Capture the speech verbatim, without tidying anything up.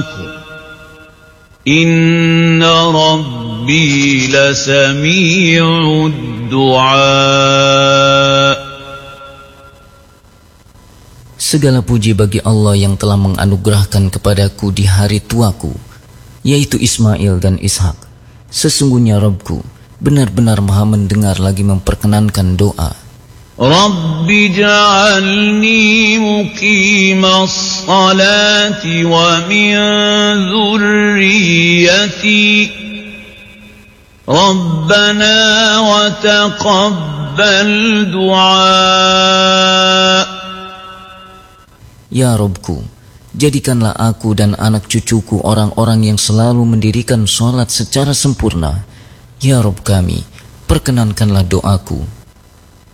دعاكم إن ربي لسميع الدعاء. Segala puji bagi Allah yang telah menganugerahkan kepadaku di hari tuaku, yaitu Ismail dan Ishak. Sesungguhnya Rabbku benar-benar maha mendengar lagi memperkenankan doa. Rabbi ja'alni muqimas salati wa min dhurriyyati Rabbana wa taqabbal du'a. Ya Rabbku, jadikanlah aku dan anak cucuku orang-orang yang selalu mendirikan sholat secara sempurna. Ya Rabb kami, perkenankanlah doaku.